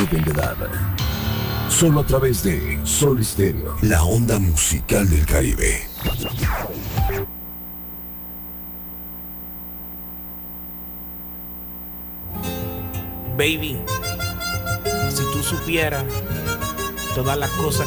deben de dar. Solo a través de Sol Estéreo, la onda musical del Caribe. Baby, si tú supieras todas las cosas